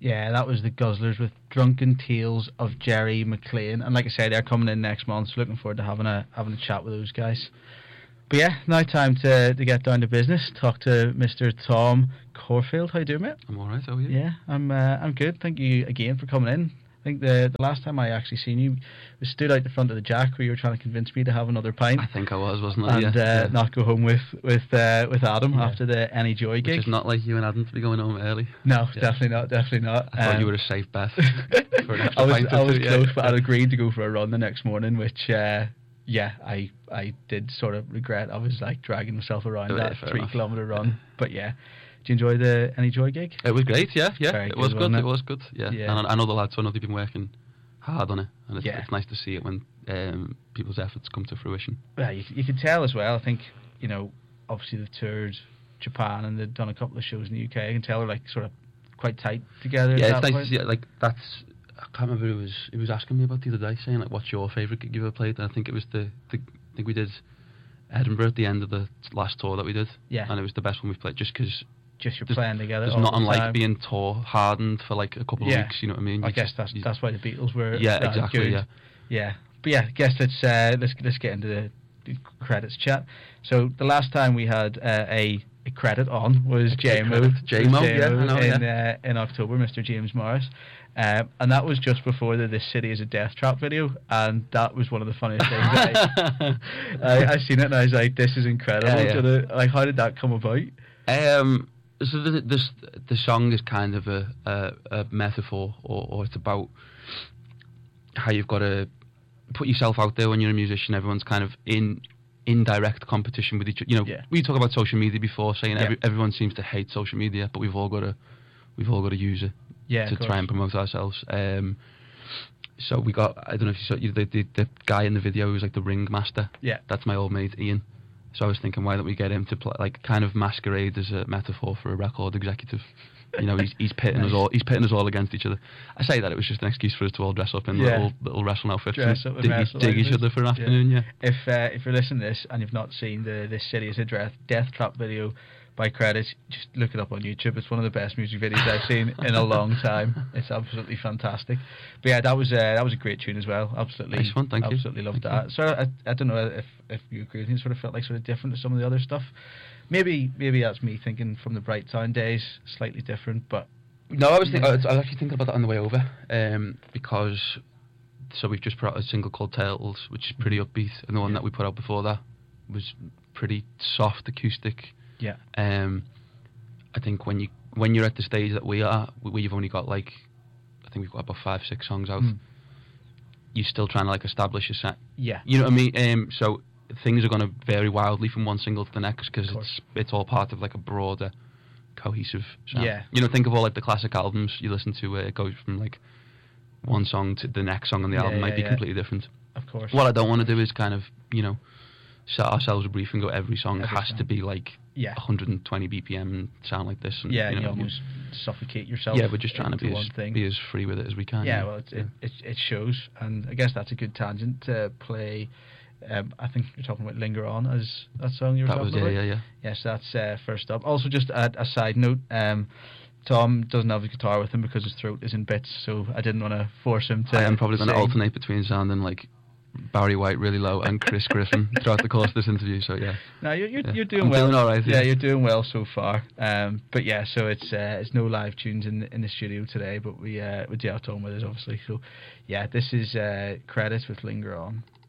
Yeah, that was the Guzzlers with Drunken Tales of Jerry McLean, and like I said, they're coming in next month. So looking forward to having a chat with those guys. But yeah, now time to get down to business. Talk to Mr. Tom Corfield. How you doing, mate? I'm alright, how are you? Yeah, I'm good. Thank you again for coming in. I think the last time I actually seen you was stood out the front of the Jack where you were trying to convince me to have another pint. I think I was, wasn't I? And not go home with Adam after the Any Joy gig. Which is not like you and Adam to be going home early. No, definitely not. I thought you were a safe bet. For an I was pint close, but I'd agreed to go for a run the next morning, which I did sort of regret. I was like dragging myself around that 3 kilometre run. But yeah. Did you enjoy the Any Joy gig? It was great, yeah. It was good, yeah. And I know the lads, so I know they've been working hard on it, and it's nice to see it when people's efforts come to fruition. Yeah, you can tell as well. I think, obviously they've toured Japan and they've done a couple of shows in the UK. I can tell they're like sort of quite tight together. Yeah, it's nice to see it. Like that's, I can't remember who it was asking me about the other day, saying like, what's your favourite gig you ever played? And I think it was I think we did Edinburgh at the end of the last tour that we did. Yeah. And it was the best one we've played, just because you're playing together. There's nothing like being tour hardened for like a couple of weeks. You know what I mean? I guess that's why the Beatles were. Yeah, exactly. Good. Yeah. But yeah, I guess let's get into the credits chat. So the last time we had a credit on was JMO. In October, Mr. James Morris. And that was just before the This City is a Death Trap video, and that was one of the funniest things. I seen it and I was like, this is incredible. Yeah. Like, how did that come about? So the song is kind of a metaphor, or it's about how you've got to put yourself out there when you're a musician. Everyone's kind of in direct competition with each other. We talk about social media before, saying everyone seems to hate social media, but we've all got to use it to try and promote ourselves. So we got, I don't know if you saw the guy in the video who was like the ringmaster. Yeah, that's my old mate Ian. So I was thinking, why don't we get him to play, like, kind of masquerade as a metaphor for a record executive? He's pitting us all. He's pitting us all against each other. I say that it was just an excuse for us to all dress up in little wrestling outfits and dig each other for an afternoon. Yeah. If you're listening to this and you've not seen This City is a Death Trap video by Credits, just look it up on YouTube. It's one of the best music videos I've seen in a long time. It's absolutely fantastic. But yeah, that was a great tune as well. Absolutely, nice one. Thank you. Absolutely loved that. So I don't know if you agree with me. It sort of felt like sort of different to some of the other stuff. Maybe that's me thinking from the Bright Town days, slightly different. But no, I was actually thinking about that on the way over, because we've just put out a single called Turtles, which is pretty upbeat, and the one that we put out before that was pretty soft acoustic. Yeah. I think when you're at the stage that we are, where you've only got like, I think we've got about 5-6 songs out. You're still trying to like establish a set. Yeah. You know what I mean? So things are going to vary wildly from one single to the next, because it's all part of like a broader, cohesive sound. Yeah. Think of all like the classic albums you listen to, where it goes from like one song to the next song on the album might be completely different. Of course. What I don't want to do is kind of set ourselves a brief and go, every song has to be like 120 BPM and sound like this. And, you almost suffocate yourself. Yeah, we're just trying to be as free with it as we can. Yeah, well, it shows, and I guess that's a good tangent to play. I think you're talking about Linger On as that song you were talking about. Yeah. Yes, that's first up. Also, just a side note, Tom doesn't have his guitar with him because his throat is in bits, so I didn't want to force him to. I am probably going to alternate between sounding like Barry White really low and Chris Griffin throughout the course of this interview. So yeah. No, you're doing well. Doing all right. Yeah, you're doing well so far. But yeah, so it's no live tunes in the studio today, but we do have Tom with us obviously. So yeah, this is Credits with Linger On.